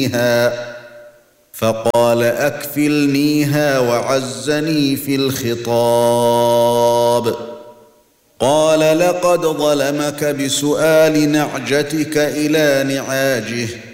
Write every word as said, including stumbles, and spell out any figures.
فقال أكفلنيها وعزني في الخطاب. قال لقد ظلمك بسؤال نعجتك إلى نعاجه